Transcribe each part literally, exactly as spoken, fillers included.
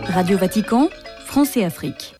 Radio Vatican, France et Afrique.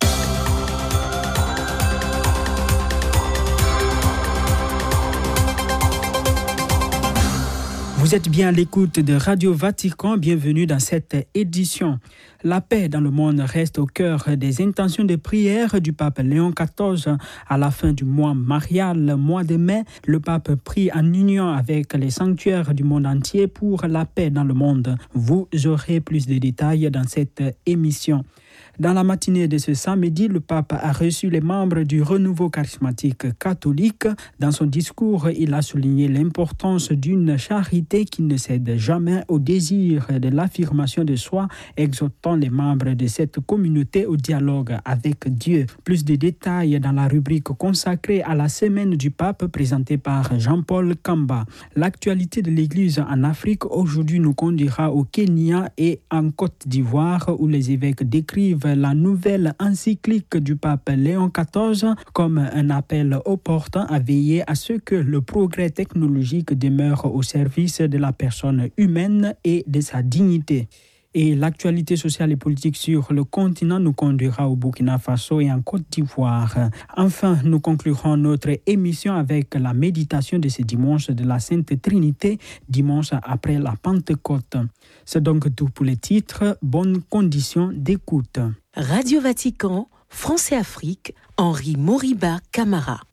Vous êtes bien à l'écoute de Radio Vatican, bienvenue dans cette édition. La paix dans le monde reste au cœur des intentions de prière du pape Léon quatorze. À la fin du mois marial, mois de mai, le pape prie en union avec les sanctuaires du monde entier pour la paix dans le monde. Vous aurez plus de détails dans cette émission. Dans la matinée de ce samedi, le pape a reçu les membres du Renouveau charismatique catholique. Dans son discours, il a souligné l'importance d'une charité qui ne cède jamais au désir de l'affirmation de soi, exhortant les membres de cette communauté au dialogue avec Dieu. Plus de détails dans la rubrique consacrée à la semaine du pape présentée par Jean-Paul Kamba. L'actualité de l'Église en Afrique aujourd'hui nous conduira au Kenya et en Côte d'Ivoire où les évêques décrivent la nouvelle encyclique du pape Léon quatorze comme un appel opportun à veiller à ce que le progrès technologique demeure au service de la personne humaine et de sa dignité. Et l'actualité sociale et politique sur le continent nous conduira au Burkina Faso et en Côte d'Ivoire. Enfin, nous conclurons notre émission avec la méditation de ce dimanche de la Sainte Trinité, dimanche après la Pentecôte. C'est donc tout pour les titres. Bonne condition d'écoute. Radio Vatican, France et Afrique, Henri Moriba Camara.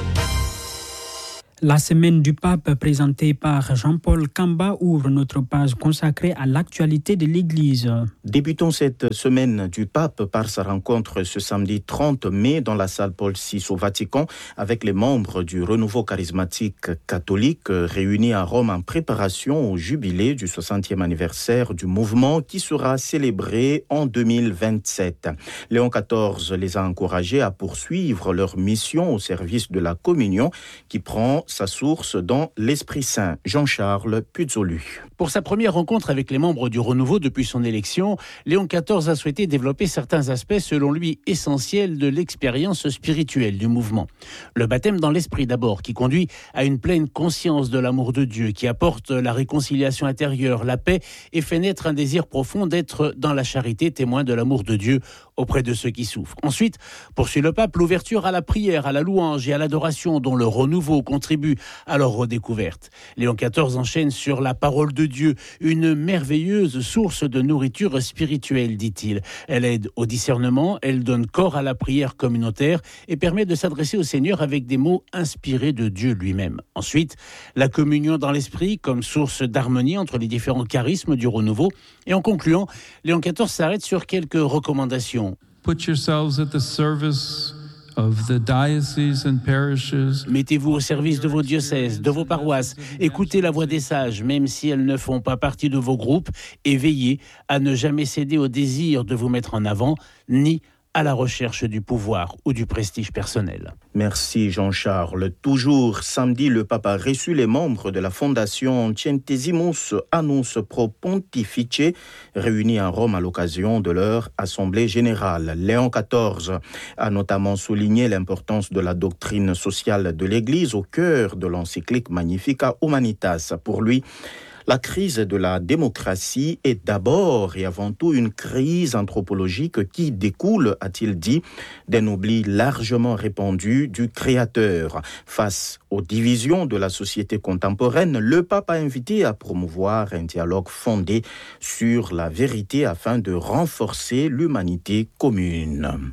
La semaine du pape présentée par Jean-Paul Kamba ouvre notre page consacrée à l'actualité de l'Église. Débutons cette semaine du pape par sa rencontre ce samedi trente mai dans la salle Paul six au Vatican avec les membres du Renouveau charismatique catholique réunis à Rome en préparation au jubilé du soixantième anniversaire du mouvement qui sera célébré en deux mille vingt-sept. Léon quatorze les a encouragés à poursuivre leur mission au service de la communion qui prend sa source dans l'Esprit Saint. Jean-Charles Puzolu. Pour sa première rencontre avec les membres du Renouveau depuis son élection, Léon quatorze a souhaité développer certains aspects selon lui essentiels de l'expérience spirituelle du mouvement. Le baptême dans l'Esprit d'abord, qui conduit à une pleine conscience de l'amour de Dieu, qui apporte la réconciliation intérieure, la paix et fait naître un désir profond d'être dans la charité, témoin de l'amour de Dieu auprès de ceux qui souffrent. Ensuite, poursuit le pape, l'ouverture à la prière, à la louange et à l'adoration dont le Renouveau contribue à leur redécouverte. Léon quatorze enchaîne sur la parole de Dieu, une merveilleuse source de nourriture spirituelle, dit-il. Elle aide au discernement, elle donne corps à la prière communautaire et permet de s'adresser au Seigneur avec des mots inspirés de Dieu lui-même. Ensuite, la communion dans l'esprit comme source d'harmonie entre les différents charismes du Renouveau. Et en concluant, Léon quatorze s'arrête sur quelques recommandations. Put yourselves at the service of the dioceses and parishes. Mettez-vous au service de vos diocèses, de vos paroisses. Écoutez la voix des sages, même si elles ne font pas partie de vos groupes, et veillez à ne jamais céder au désir de vous mettre en avant, ni à la recherche du pouvoir ou du prestige personnel. Merci Jean-Charles. Toujours samedi, le pape a reçu les membres de la fondation Centesimus Annus Pro Pontifice, réunis à Rome à l'occasion de leur assemblée générale. Léon quatorze a notamment souligné l'importance de la doctrine sociale de l'Église au cœur de l'encyclique Magnificat Humanitas. Pour lui, la crise de la démocratie est d'abord et avant tout une crise anthropologique qui découle, a-t-il dit, d'un oubli largement répandu du Créateur. Face aux divisions de la société contemporaine, le pape a invité à promouvoir un dialogue fondé sur la vérité afin de renforcer l'humanité commune.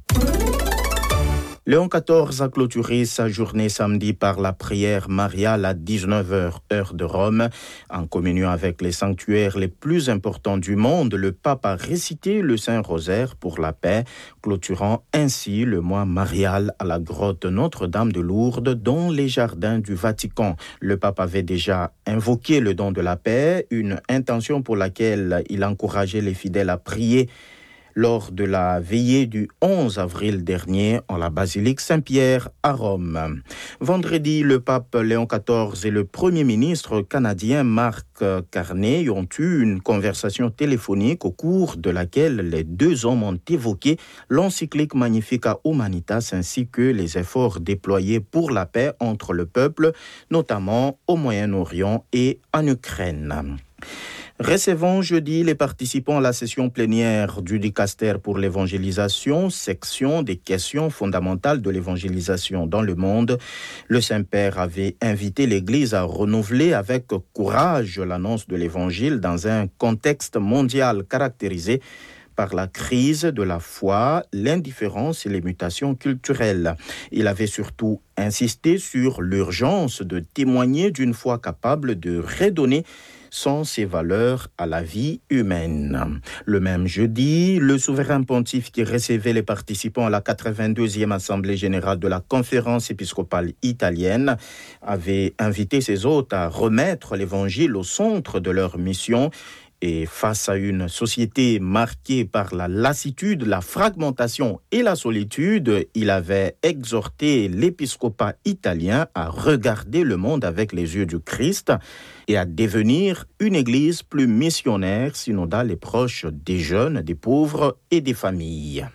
Léon quatorze a clôturé sa journée samedi par la prière mariale à dix-neuf heures, heure de Rome. En communion avec les sanctuaires les plus importants du monde, le pape a récité le Saint-Rosaire pour la paix, clôturant ainsi le mois marial à la grotte Notre-Dame de Lourdes dans les jardins du Vatican. Le pape avait déjà invoqué le don de la paix, une intention pour laquelle il encourageait les fidèles à prier lors de la veillée du onze avril dernier en la basilique Saint-Pierre à Rome. Vendredi, le pape Léon quatorze et le premier ministre canadien Mark Carney ont eu une conversation téléphonique au cours de laquelle les deux hommes ont évoqué l'encyclique Magnificat Humanitas ainsi que les efforts déployés pour la paix entre le peuple, notamment au Moyen-Orient et en Ukraine. Recevant jeudi les participants à la session plénière du Dicaster pour l'évangélisation, section des questions fondamentales de l'évangélisation dans le monde, le Saint-Père avait invité l'Église à renouveler avec courage l'annonce de l'Évangile dans un contexte mondial caractérisé par la crise de la foi, l'indifférence et les mutations culturelles. Il avait surtout insisté sur l'urgence de témoigner d'une foi capable de redonner sens et valeurs à la vie humaine. Le même jeudi, le souverain pontife qui recevait les participants à la quatre-vingt-deuxième Assemblée générale de la Conférence épiscopale italienne avait invité ses hôtes à remettre l'Évangile au centre de leur mission. Et face à une société marquée par la lassitude, la fragmentation et la solitude, il avait exhorté l'épiscopat italien à regarder le monde avec les yeux du Christ et à devenir une église plus missionnaire, synodale et proche des jeunes, des pauvres et des familles.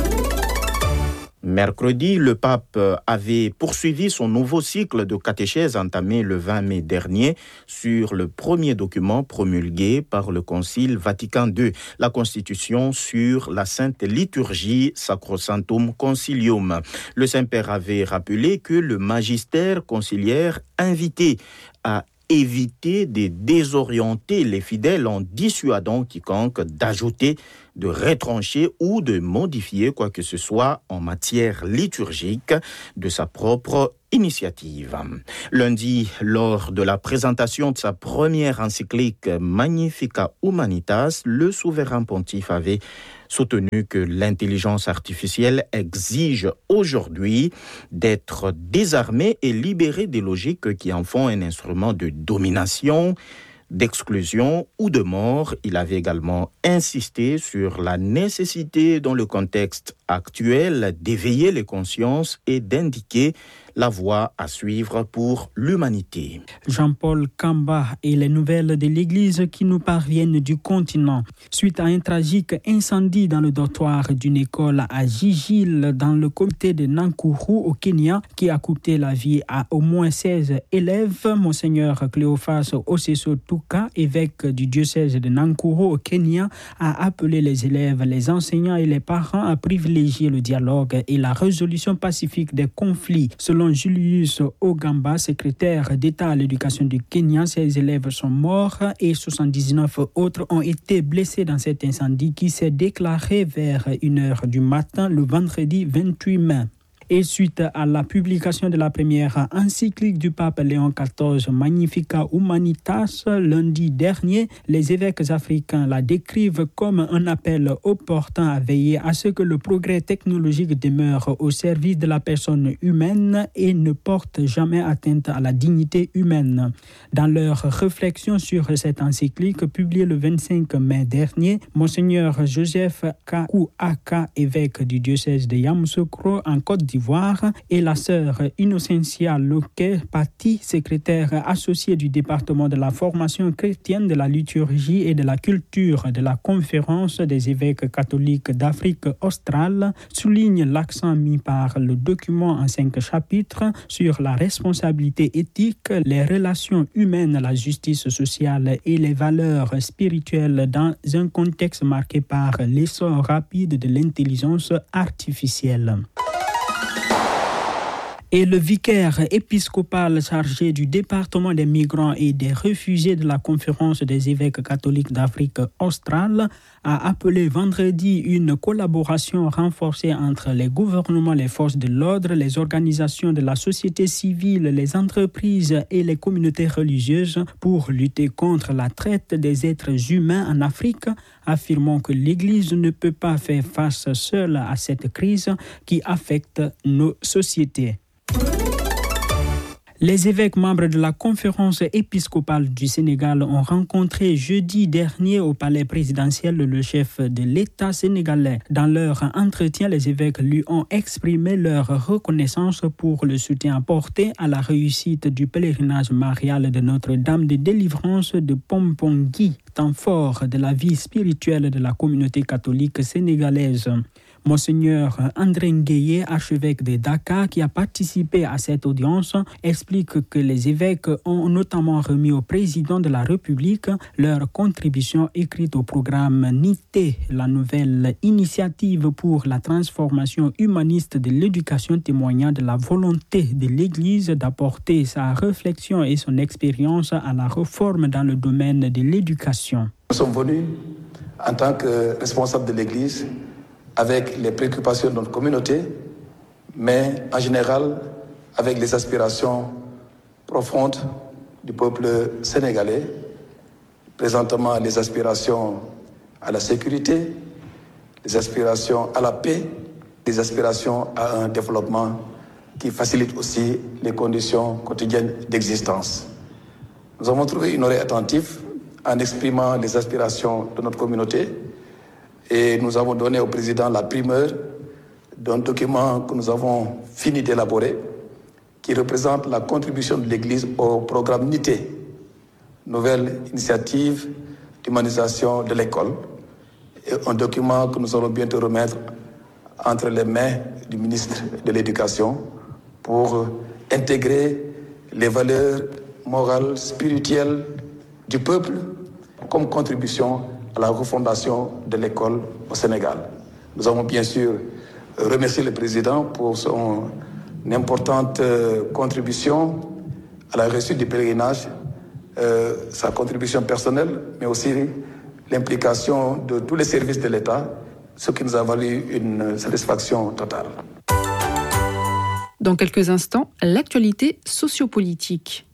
Mercredi, le pape avait poursuivi son nouveau cycle de catéchèse entamé le vingt mai dernier sur le premier document promulgué par le Concile Vatican deux, la Constitution sur la Sainte Liturgie Sacrosanctum Concilium. Le Saint-Père avait rappelé que le magistère conciliaire invitait à éviter de désorienter les fidèles en dissuadant quiconque d'ajouter, de retrancher ou de modifier quoi que ce soit en matière liturgique de sa propre initiative. Lundi, lors de la présentation de sa première encyclique Magnificat Humanitas, le souverain pontife avait soutenu que l'intelligence artificielle exige aujourd'hui d'être désarmée et libérée des logiques qui en font un instrument de domination, d'exclusion ou de mort. Il avait également insisté sur la nécessité, dans le contexte actuel, d'éveiller les consciences et d'indiquer la voie à suivre pour l'humanité. Jean-Paul Kamba et les nouvelles de l'Église qui nous parviennent du continent. Suite à un tragique incendie dans le dortoir d'une école à Gigil, dans le comté de Nakuru au Kenya, qui a coûté la vie à au moins seize élèves, Monseigneur Cléophas Oseso Tuka, évêque du diocèse de Nakuru au Kenya, a appelé les élèves, les enseignants et les parents à privilégier le dialogue et la résolution pacifique des conflits. Selon Julius Ogamba, secrétaire d'État à l'éducation du Kenya, ces élèves sont morts et soixante-dix-neuf autres ont été blessés dans cet incendie qui s'est déclaré vers une heure du matin le vendredi vingt-huit mai. Et suite à la publication de la première encyclique du pape Léon quatorze, Magnificat Humanitas, lundi dernier, les évêques africains la décrivent comme un appel opportun à veiller à ce que le progrès technologique demeure au service de la personne humaine et ne porte jamais atteinte à la dignité humaine. Dans leur réflexion sur cette encyclique publiée le vingt-cinq mai dernier, Monseigneur Joseph Kakouaka, évêque du diocèse de Yamoussoukro en Côte d'Ivoire, et la sœur Innocentia Loke Pati, secrétaire associée du département de la formation chrétienne, de la liturgie et de la culture de la conférence des évêques catholiques d'Afrique australe, souligne l'accent mis par le document en cinq chapitres sur la responsabilité éthique, les relations humaines, la justice sociale et les valeurs spirituelles dans un contexte marqué par l'essor rapide de l'intelligence artificielle. Et le vicaire épiscopal chargé du département des migrants et des réfugiés de la Conférence des évêques catholiques d'Afrique australe a appelé vendredi une collaboration renforcée entre les gouvernements, les forces de l'ordre, les organisations de la société civile, les entreprises et les communautés religieuses pour lutter contre la traite des êtres humains en Afrique, affirmant que l'Église ne peut pas faire face seule à cette crise qui affecte nos sociétés. Les évêques membres de la conférence épiscopale du Sénégal ont rencontré jeudi dernier au palais présidentiel le chef de l'État sénégalais. Dans leur entretien, les évêques lui ont exprimé leur reconnaissance pour le soutien apporté à la réussite du pèlerinage marial de Notre-Dame de Délivrance de Pompongui, temps fort de la vie spirituelle de la communauté catholique sénégalaise. Monseigneur André Ngueye, archevêque de Dakar, qui a participé à cette audience, explique que les évêques ont notamment remis au président de la République leur contribution écrite au programme N I T E, la nouvelle initiative pour la transformation humaniste de l'éducation, témoignant de la volonté de l'Église d'apporter sa réflexion et son expérience à la réforme dans le domaine de l'éducation. Nous sommes venus en tant que responsables de l'Église avec les préoccupations de notre communauté, mais en général avec les aspirations profondes du peuple sénégalais, présentement les aspirations à la sécurité, les aspirations à la paix, les aspirations à un développement qui facilite aussi les conditions quotidiennes d'existence. Nous avons trouvé une oreille attentive en exprimant les aspirations de notre communauté et nous avons donné au président la primeur d'un document que nous avons fini d'élaborer qui représente la contribution de l'Église au programme N I T E, nouvelle initiative d'humanisation de l'école, et un document que nous allons bientôt remettre entre les mains du ministre de l'Éducation pour intégrer les valeurs morales, spirituelles du peuple comme contribution à la refondation de l'école au Sénégal. Nous avons bien sûr remercié le président pour son importante contribution à la réussite du pèlerinage, euh, sa contribution personnelle, mais aussi l'implication de tous les services de l'État, ce qui nous a valu une satisfaction totale. Dans quelques instants, l'actualité sociopolitique.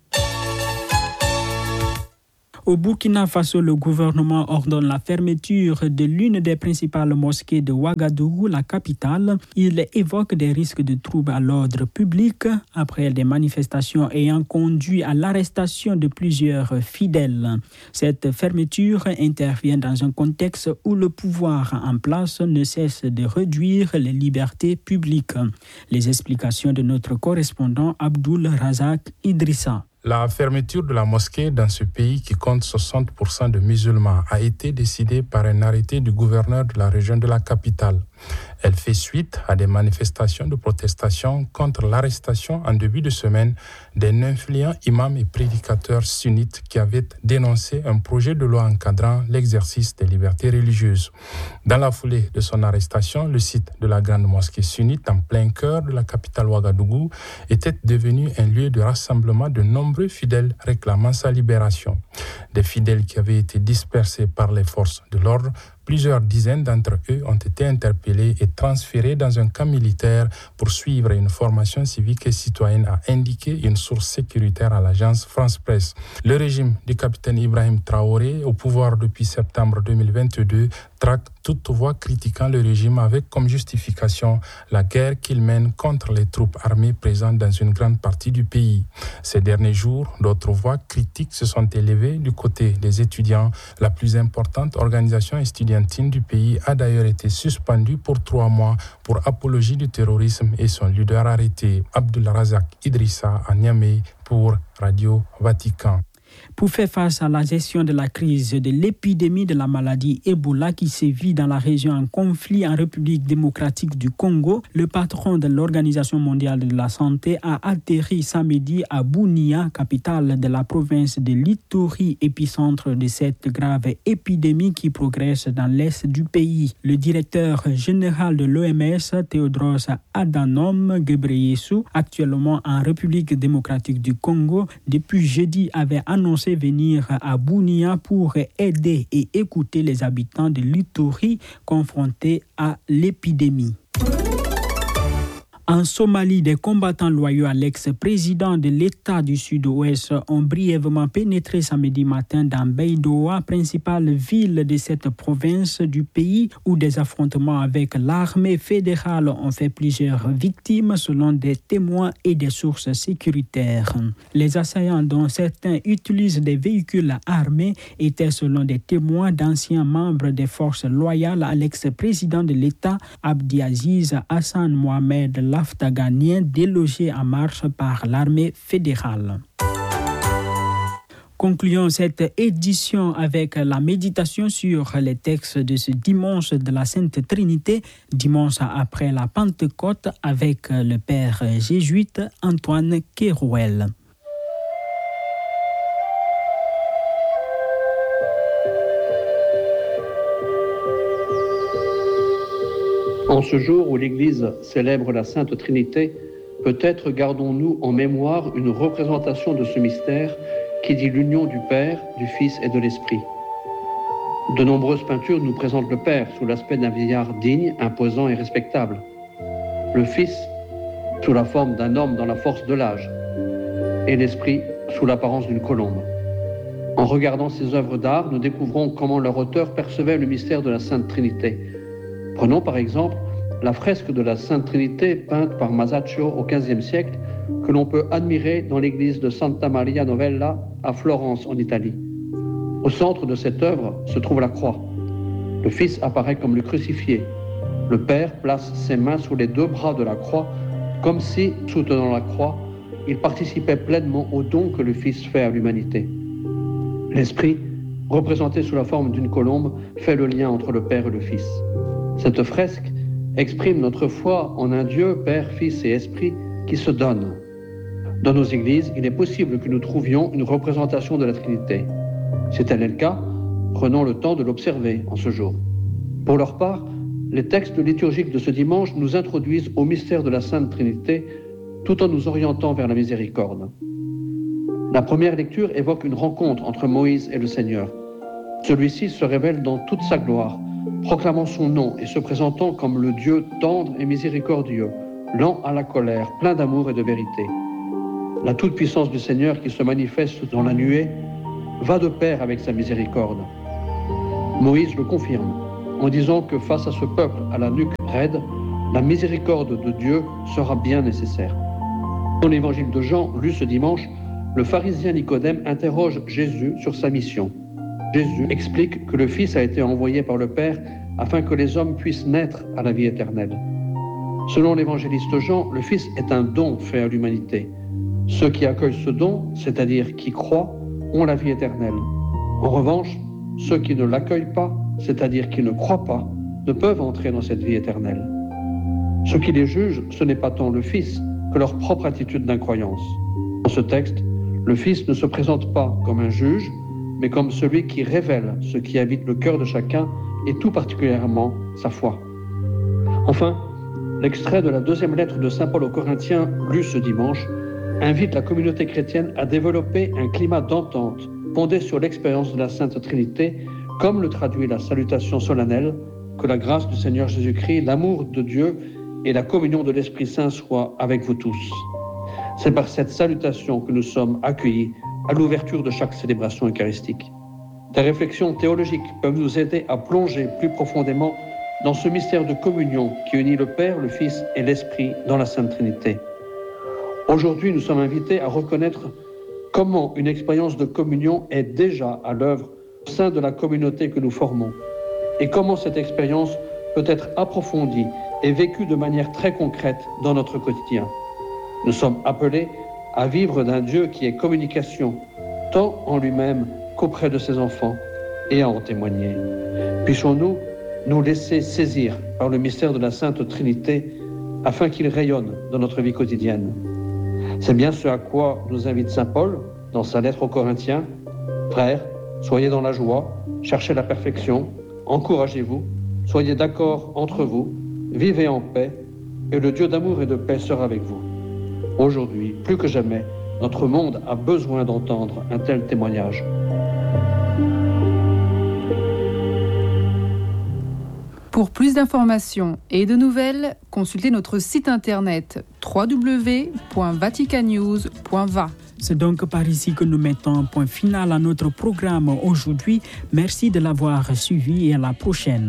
Au Burkina Faso, le gouvernement ordonne la fermeture de l'une des principales mosquées de Ouagadougou, la capitale. Il évoque des risques de troubles à l'ordre public après des manifestations ayant conduit à l'arrestation de plusieurs fidèles. Cette fermeture intervient dans un contexte où le pouvoir en place ne cesse de réduire les libertés publiques. Les explications de notre correspondant Abdul Razak Idrissa. La fermeture de la mosquée dans ce pays qui compte soixante pour cent de musulmans a été décidée par un arrêté du gouverneur de la région de la capitale. Elle fait suite à des manifestations de protestation contre l'arrestation en début de semaine d'un influent imam et prédicateur sunnite qui avait dénoncé un projet de loi encadrant l'exercice des libertés religieuses. Dans la foulée de son arrestation, le site de la grande mosquée sunnite en plein cœur de la capitale Ouagadougou était devenu un lieu de rassemblement de nombreux fidèles réclamant sa libération. Des fidèles qui avaient été dispersés par les forces de l'ordre. Plusieurs dizaines d'entre eux ont été interpellés et transférés dans un camp militaire pour suivre une formation civique et citoyenne, a indiqué une source sécuritaire à l'agence France Presse. Le régime du capitaine Ibrahim Traoré, au pouvoir depuis septembre deux mille vingt-deux, traque toute voix critiquant le régime avec comme justification la guerre qu'il mène contre les troupes armées présentes dans une grande partie du pays. Ces derniers jours, d'autres voix critiques se sont élevées du côté des étudiants. La plus importante organisation estudiantine du pays a d'ailleurs été suspendue pour trois mois pour apologie du terrorisme et son leader arrêté. Abdul Razak Idrissa à Niamey pour Radio Vatican. Pour faire face à la gestion de la crise de l'épidémie de la maladie Ebola qui sévit dans la région en conflit en République démocratique du Congo, le patron de l'Organisation mondiale de la santé a atterri samedi à Bunia, capitale de la province de l'Ituri, épicentre de cette grave épidémie qui progresse dans l'est du pays. Le directeur général de l'O M S, Tedros Adhanom Ghebreyesus, actuellement en République démocratique du Congo, depuis jeudi avait annoncé venir à Bunia pour aider et écouter les habitants de l'Ituri confrontés à l'épidémie. En Somalie, des combattants loyaux à l'ex-président de l'État du Sud-Ouest ont brièvement pénétré samedi matin dans Baidoa, principale ville de cette province du pays, où des affrontements avec l'armée fédérale ont fait plusieurs victimes selon des témoins et des sources sécuritaires. Les assaillants, dont certains utilisent des véhicules armés, étaient selon des témoins d'anciens membres des forces loyales à l'ex-président de l'État, Abdiaziz Hassan Mohamed Laftaganien, délogé en marche par l'armée fédérale. Concluons cette édition avec la méditation sur les textes de ce dimanche de la Sainte Trinité, dimanche après la Pentecôte, avec le père jésuite Antoine Kérouel. En ce jour où l'Église célèbre la Sainte Trinité, peut-être gardons-nous en mémoire une représentation de ce mystère qui dit l'union du Père, du Fils et de l'Esprit. De nombreuses peintures nous présentent le Père sous l'aspect d'un vieillard digne, imposant et respectable. Le Fils sous la forme d'un homme dans la force de l'âge. Et l'Esprit sous l'apparence d'une colombe. En regardant ces œuvres d'art, nous découvrons comment leur auteur percevait le mystère de la Sainte Trinité. Prenons par exemple la fresque de la Sainte Trinité peinte par Masaccio au quinzième siècle que l'on peut admirer dans l'église de Santa Maria Novella à Florence en Italie. Au centre de cette œuvre se trouve la croix. Le Fils apparaît comme le crucifié. Le Père place ses mains sous les deux bras de la croix comme si, soutenant la croix, il participait pleinement au don que le Fils fait à l'humanité. L'Esprit, représenté sous la forme d'une colombe, fait le lien entre le Père et le Fils. Cette fresque exprime notre foi en un Dieu, Père, Fils et Esprit, qui se donne. Dans nos églises, il est possible que nous trouvions une représentation de la Trinité. Si tel est le cas, prenons le temps de l'observer en ce jour. Pour leur part, les textes liturgiques de ce dimanche nous introduisent au mystère de la Sainte Trinité, tout en nous orientant vers la miséricorde. La première lecture évoque une rencontre entre Moïse et le Seigneur. Celui-ci se révèle dans toute sa gloire, proclamant son nom et se présentant comme le Dieu tendre et miséricordieux, lent à la colère, plein d'amour et de vérité. La toute-puissance du Seigneur qui se manifeste dans la nuée va de pair avec sa miséricorde. Moïse le confirme en disant que face à ce peuple à la nuque raide, la miséricorde de Dieu sera bien nécessaire. Dans l'évangile de Jean, lu ce dimanche, le pharisien Nicodème interroge Jésus sur sa mission. Jésus explique que le Fils a été envoyé par le Père afin que les hommes puissent naître à la vie éternelle. Selon l'évangéliste Jean, le Fils est un don fait à l'humanité. Ceux qui accueillent ce don, c'est-à-dire qui croient, ont la vie éternelle. En revanche, ceux qui ne l'accueillent pas, c'est-à-dire qui ne croient pas, ne peuvent entrer dans cette vie éternelle. Ce qui les juge, ce n'est pas tant le Fils que leur propre attitude d'incroyance. Dans ce texte, le Fils ne se présente pas comme un juge, mais comme celui qui révèle ce qui habite le cœur de chacun et tout particulièrement sa foi. Enfin, l'extrait de la deuxième lettre de saint Paul aux Corinthiens, lu ce dimanche, invite la communauté chrétienne à développer un climat d'entente fondé sur l'expérience de la Sainte Trinité, comme le traduit la salutation solennelle, que la grâce du Seigneur Jésus-Christ, l'amour de Dieu et la communion de l'Esprit Saint soient avec vous tous. C'est par cette salutation que nous sommes accueillis à l'ouverture de chaque célébration eucharistique. Des réflexions théologiques peuvent nous aider à plonger plus profondément dans ce mystère de communion qui unit le Père, le Fils et l'Esprit dans la Sainte Trinité. Aujourd'hui, nous sommes invités à reconnaître comment une expérience de communion est déjà à l'œuvre au sein de la communauté que nous formons et comment cette expérience peut être approfondie et vécue de manière très concrète dans notre quotidien. Nous sommes appelés à vivre d'un Dieu qui est communication, tant en lui-même qu'auprès de ses enfants, et à en témoigner. Puissions-nous nous laisser saisir par le mystère de la Sainte Trinité afin qu'il rayonne dans notre vie quotidienne. C'est bien ce à quoi nous invite saint Paul dans sa lettre aux Corinthiens. Frères, soyez dans la joie, cherchez la perfection, encouragez-vous, soyez d'accord entre vous, vivez en paix, et le Dieu d'amour et de paix sera avec vous. Aujourd'hui, plus que jamais, notre monde a besoin d'entendre un tel témoignage. Pour plus d'informations et de nouvelles, consultez notre site internet w w w point vatican news point v a. C'est donc par ici que nous mettons un point final à notre programme aujourd'hui. Merci de l'avoir suivi et à la prochaine.